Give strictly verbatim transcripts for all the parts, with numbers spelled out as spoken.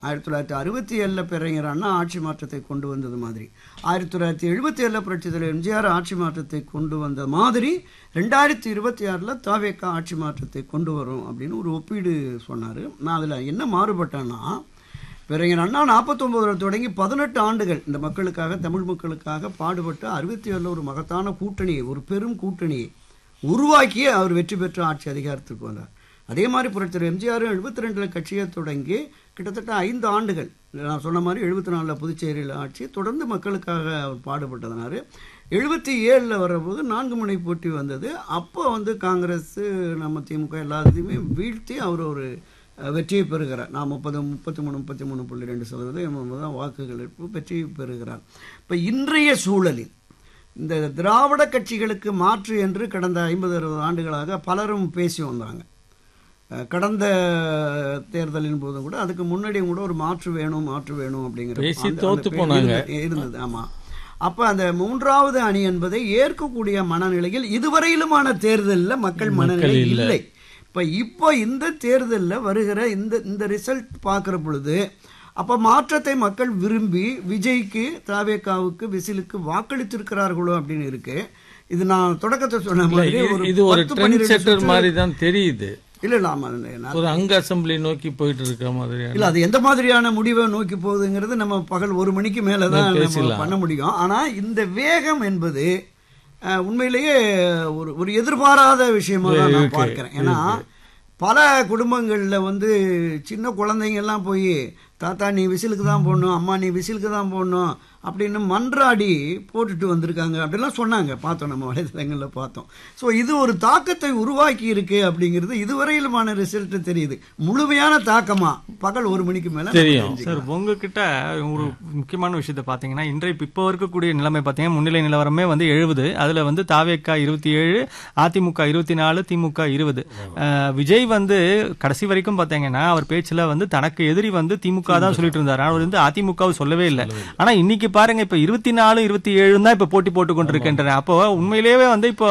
ஆயிரத்தி தொள்ளாயிரத்தி அறுபத்தி ஏழில் பேரறிஞர் அண்ணா ஆட்சி மாற்றத்தை கொண்டு வந்தது மாதிரி, ஆயிரத்தி தொள்ளாயிரத்தி எழுபத்தி ஏழில் புரட்சித் தலைவர் எம்ஜிஆர் ஆட்சி மாற்றத்தை கொண்டு வந்த மாதிரி ரெண்டாயிரத்தி இருபத்தி ஆறில் தாவேக்கா ஆட்சி மாற்றத்தை கொண்டு வரும் அப்படின்னு ஒரு ஒப்பீடு சொன்னார். நான் அதில் என்ன மாறுபட்டேன்னா, பேரறிஞர் அண்ணா நாற்பத்தொம்போதில் தொடங்கி பதினெட்டு ஆண்டுகள் இந்த மக்களுக்காக, தமிழ் மக்களுக்காக பாடுபட்டு அறுபத்தி ஏழில் ஒரு மகத்தான கூட்டணியை, ஒரு பெரும் கூட்டணியை உருவாக்கி அவர் வெற்றி பெற்று ஆட்சி அதிகாரத்துக்கு வந்தார். அதே மாதிரி புரட்சித் எம்ஜிஆர் எழுபத்தி ரெண்டில் கட்சியை தொடங்கி கிட்டத்தட்ட ஐந்து ஆண்டுகள், நான் சொன்ன மாதிரி எழுபத்தி நாலில் புதுச்சேரியில் ஆட்சி தொடர்ந்து மக்களுக்காக அவர் பாடுபட்டதுனாரு. எழுபத்தி ஏழில் வர்றபோது நான்கு முனை போட்டி வந்தது. அப்போ வந்து காங்கிரஸ், நம்ம திமுக எல்லாத்தையுமே வீழ்த்தி அவர் ஒரு வெற்றியை பெறுகிறார். நான் முப்பது முப்பத்தி மூணு முப்பத்தி மூணு புள்ளி ரெண்டு சதவீதம் தான் வாக்குகள் வெற்றி பெறுகிறார். இப்போ இன்றைய சூழலில் இந்த திராவிட கட்சிகளுக்கு மாற்று என்று கடந்த ஐம்பது அறுபது ஆண்டுகளாக பலரும் பேசி வந்தாங்க. கடந்த தேர்தலின் போது கூட, அதுக்கு முன்னாடியும் கூட ஒரு மாற்று வேணும் மாற்று வேணும் அப்படிங்கிற இருந்தது. ஆமா, அப்ப அந்த மூன்றாவது அணி என்பதை ஏற்கக்கூடிய மனநிலையில் இதுவரையிலுமான தேர்தலில் மக்கள் மனநிலை இல்லை. இப்ப இப்போ இந்த தேர்தலில் வருகிற இந்த இந்த ரிசல்ட் பார்க்கிற பொழுது அப்ப மாற்றத்தை மக்கள் விரும்பி விஜய்க்கு, தாவேக்காவுக்கு, விசிலுக்கு வாக்களித்திருக்கிறார்களோ அப்படின்னு இருக்கு. இது நான் தொடக்கத்தை சொன்ன மாதிரி இது ஒரு ட்ரெண்ட் செட்டர் மாதிரி தான் தெரியுது. இல்ல இல்லாம ஒரு அங்க அசம்பிளி நோக்கி போயிட்டு இருக்கிற மாதிரி இல்ல, அது எந்த மாதிரியான முடிவை நோக்கி போகுதுங்கிறது நம்ம பகல் ஒரு மணிக்கு மேலதான் பண்ண முடியும். ஆனா இந்த வேகம் என்பது உண்மையிலேயே ஒரு ஒரு எதிர்பாராத விஷயமா தான் நான் பார்க்கிறேன். ஏன்னா பல குடும்பங்கள்ல வந்து சின்ன குழந்தைங்க எல்லாம் போய் தாத்தா நீ விசிலுக்கு தான் போடணும், அம்மா நீ விசிலுக்கு தான் போடணும் அப்படின்னு மன்றாடி போட்டுட்டு வந்திருக்காங்க அப்படிலாம் சொன்னாங்க. பார்த்தோம், நம்ம வலைதளங்களில் பார்த்தோம். ஸோ இது ஒரு தாக்கத்தை உருவாக்கி இருக்கு அப்படிங்கிறது இதுவரையிலுமான ரிசல்ட் தெரியுது. முழுமையான தாக்கமா பகல் ஒரு மணிக்கு மேல தெரியும். சார், உங்ககிட்ட ஒரு முக்கியமான விஷயத்தை பார்த்தீங்கன்னா, இன்றைய இப்போ இருக்கக்கூடிய நிலைமை பார்த்தீங்கன்னா, முன்னிலை நிலவரமே வந்து எழுபது, அதுல வந்து தாவேக்கா இருபத்தி ஏழு, அதிமுக இருபத்தி நாலு, திமுக இருபது. விஜய் வந்து கடைசி வரைக்கும் பார்த்தீங்கன்னா அவர் பேச்சுல வந்து தனக்கு எதிரி வந்து திமுக தான் சொல்லிட்டு இருந்தாரு. அவர் வந்து அதிமுகவை சொல்லவே இல்லை. ஆனா இன்னைக்கு பாருங்க, இப்ப இருபத்தி நாலு இருபத்தி ஏழு தான் இப்ப போட்டி போட்டுக் கொண்டிருக்கின்றன. அப்போ உண்மையிலேயே வந்து இப்போ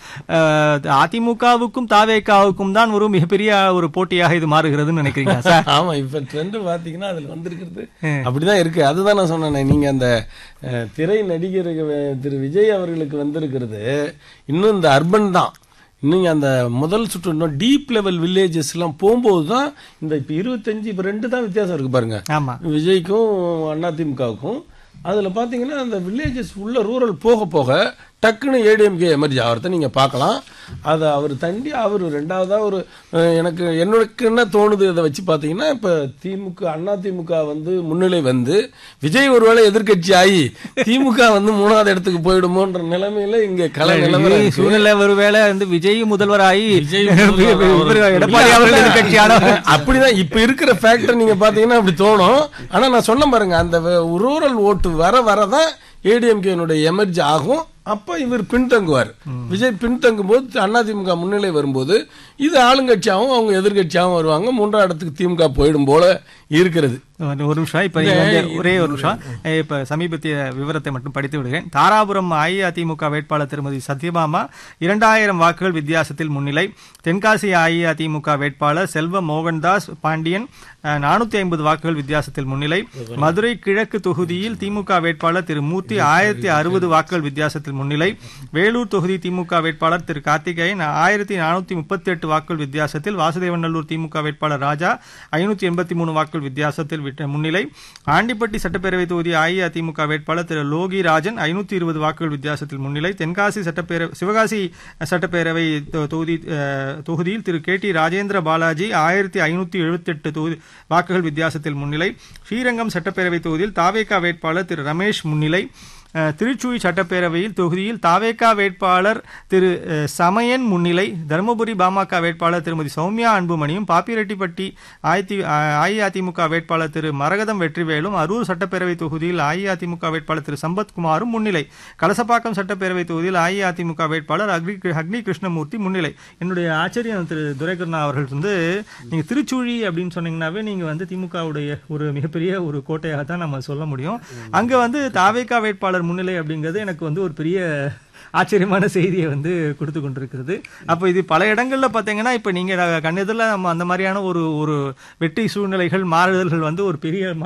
அதிமுகவுக்கும் தாவேக்காவுக்கும் தான் ஒரு மிகப்பெரிய ஒரு போட்டியாக இது மாறுகிறதுன்னு நினைக்கிறீங்க சார்? ஆமா, இப்ப ட்ரெண்ட் பாத்தீங்கன்னா அதுல வந்திருக்கிறது அப்படிதான் இருக்கு. அதுதான் நான் சொன்னேன், நீங்க அந்த திரை நடிகர் திரு விஜய் அவர்களுக்கு வந்திருக்கிறது இன்னும் இந்த அர்பன் தான். இன்னும் அந்த முதல் சுற்று இன்னும் டீப் லெவல் வில்லேஜஸ் எல்லாம் போகும்போது தான் இந்த இப்ப இருபத்தஞ்சு இப்ப ரெண்டு தான் வித்தியாசம் இருக்கு பாருங்க, விஜய்க்கும் அதிமுகவுக்கும். அதுல பாத்தீங்கன்னா அந்த வில்லேஜஸ் உள்ள ரூரல் போக போக டக்குன்னு ஏடிஎம்கே எமர்ஜி ஆகிறத நீங்க பார்க்கலாம். அதை அவர் தண்டி அவர் ரெண்டாவதா ஒரு எனக்கு என்னோட என்ன தோணுது இதை வச்சு பார்த்தீங்கன்னா, இப்போ திமுக அண்ணா திமுக வந்து முன்னிலை வந்து விஜய் ஒருவேளை எதிர்கட்சி ஆகி திமுக வந்து மூணாவது இடத்துக்கு போயிடுமோன்ற நிலைமையில இங்க கலை நிலைமை சூழ்நிலை. ஒருவேளை வந்து விஜய் முதல்வர் ஆகி எடப்பாடி அவர்கள் எதிர்கட்சியான அப்படிதான் இப்ப இருக்கிற ஃபேக்டர் நீங்க பாத்தீங்கன்னா அப்படி தோணும். ஆனா நான் சொன்ன பாருங்க, அந்த ரூரல் ஓட்டு வர வரதான் ஏடிஎம்கே எமர்ஜி ஆகும். அப்ப இவர் பின்தங்குவார். விஜய் பின்தங்கும் போது அதிமுக முன்னிலை வரும்போது இது ஆளுங்கட்சியாகவும் அவங்க எதிர்கட்சியாகவும் வருவாங்க. மூன்றாம் இடத்துக்கு திமுக போயிடும் போல இருக்கிறது. ஒரு நிமிஷம், இப்ப ஒரே ஒரு நிமிஷம், இப்ப சமீபத்திய விவரத்தை மட்டும் படித்து விடுகிறேன். தாராபுரம் அஇஅதிமுக வேட்பாளர் திருமதி சத்யபாமா இரண்டாயிரம் வாக்குகள் வித்தியாசத்தில் முன்னிலை. தென்காசி அஇஅதிமுக வேட்பாளர் செல்வ மோகன்தாஸ் பாண்டியன் நானூத்தி ஐம்பது வாக்குகள் வித்தியாசத்தில் முன்னிலை. மதுரை கிழக்கு தொகுதியில் திமுக வேட்பாளர் திரு மூர்த்தி ஆயிரத்தி அறுபது வாக்குகள் வித்தியாசத்தில் முன்னிலை. வேலூர் தொகுதி திமுக வேட்பாளர் திரு கார்த்திகேயன் ஆயிரத்தி நானூத்தி முப்பத்தி எட்டு வாக்குகள் வித்தியாசத்தில், வாசுதேவநல்லூர் திமுக வேட்பாளர் ராஜா ஐநூத்தி எண்பத்தி மூணு வாக்குகள் வித்தியாசத்தில் முன்னிலை. ஆண்டிப்பட்டி சட்டப்பேரவை தொகுதி அஇஅதிமுக வேட்பாளர் திரு லோகி ராஜன் ஐநூத்தி இருபது வாக்குகள் வித்தியாசத்தில் முன்னிலை. தென்காசி சட்டப்பேரவை சிவகாசி சட்டப்பேரவை தொகுதி தொகுதியில் திரு கே டி ராஜேந்திர பாலாஜி ஆயிரத்தி ஐநூத்தி எழுபத்தி எட்டு தொகுதி வாக்குகள் வித்தியாசத்தில் முன்னிலை. ஸ்ரீரங்கம் சட்டப்பேரவை தொகுதியில் தாவேகா வேட்பாளர் திரு ரமேஷ் முன்னிலை. திருச்சூழி சட்டப்பேரவையில் தொகுதியில் தாவேகா வேட்பாளர் திரு சமயன் முன்னிலை. தருமபுரி பாமக வேட்பாளர் திருமதி சௌமியா அன்புமணியும், பாப்பிரெட்டிப்பட்டி அஇஅதிமுக வேட்பாளர் திரு மரகதம் வெற்றிவேலும், அரூர் சட்டப்பேரவை தொகுதியில் அஇஅதிமுக வேட்பாளர் திரு சம்பத்குமாரும் முன்னிலை. கலசப்பாக்கம் சட்டப்பேரவை தொகுதியில் அஇஅதிமுக வேட்பாளர் அக்னி அக்னி கிருஷ்ணமூர்த்தி முன்னிலை. என்னுடைய ஆச்சரியம் திரு துரைகருணா அவர்கள் வந்து, நீங்க திருச்சூழி அப்படின்னு சொன்னீங்கன்னாவே நீங்க வந்து திமுகவுடைய ஒரு மிகப்பெரிய ஒரு கோட்டையாக தான் நம்ம சொல்ல முடியும். அங்க வந்து தாவேகா வேட்பாளர் முன்னிலை அப்படிங்கிறது எனக்கு வந்து ஒரு பெரிய ஆச்சரியமான செய்தியை வந்து கொடுத்து கொண்டிருக்கிறது. அப்போ இது பல இடங்கள்ல பாத்தீங்கன்னா இப்ப நீங்க கண்ணெதிரில் நம்ம அந்த மாதிரியான ஒரு ஒரு வெற்றி சூழ்நிலைகள் மாறுதல்கள் வந்து ஒரு பெரிய